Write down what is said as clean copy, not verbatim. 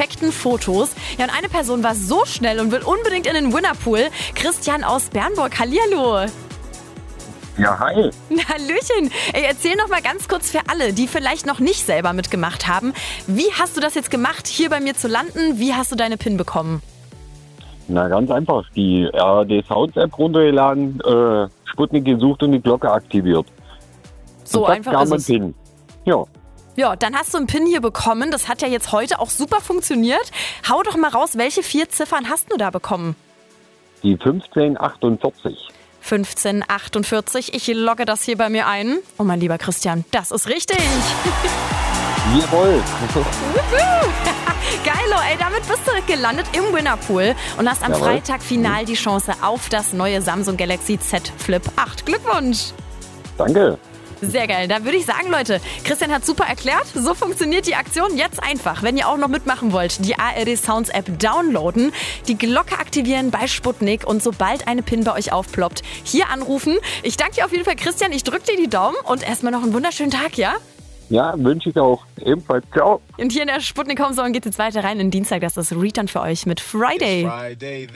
perfekten Fotos. Ja, und eine Person war so schnell und will unbedingt in den Winnerpool. Christian aus Bernburg, hallihallo. Ja, hi. Hallöchen. Ey, erzähl noch mal ganz kurz für alle, die vielleicht noch nicht selber mitgemacht haben. Wie hast du das jetzt gemacht, hier bei mir zu landen? Wie hast du deine PIN bekommen? Na, ganz einfach. Die ARD Sounds App runtergeladen, Sputnik gesucht und die Glocke aktiviert. So und einfach ist es. PIN. Ja. Ja, dann hast du einen PIN hier bekommen. Das hat ja jetzt heute auch super funktioniert. Hau doch mal raus, welche 4 Ziffern hast du da bekommen? Die 1548. 1548. Ich logge das hier bei mir ein. Oh mein lieber Christian, das ist richtig. Jawohl. Geilo, ey, damit bist du gelandet im Winnerpool und hast am Jawohl. Freitag final die Chance auf das neue Samsung Galaxy Z Flip 8. Glückwunsch. Danke. Sehr geil. Da würde ich sagen, Leute, Christian hat super erklärt. So funktioniert die Aktion jetzt einfach. Wenn ihr auch noch mitmachen wollt, die ARD Sounds App downloaden, die Glocke aktivieren bei Sputnik und sobald eine PIN bei euch aufploppt, hier anrufen. Ich danke dir auf jeden Fall, Christian. Ich drücke dir die Daumen und erstmal noch einen wunderschönen Tag, ja? Ja, wünsche ich auch. Ebenfalls. Ciao. Und hier in der Sputnik Home Zone geht es jetzt weiter rein in Dienstag. Das ist Return für euch mit Friday.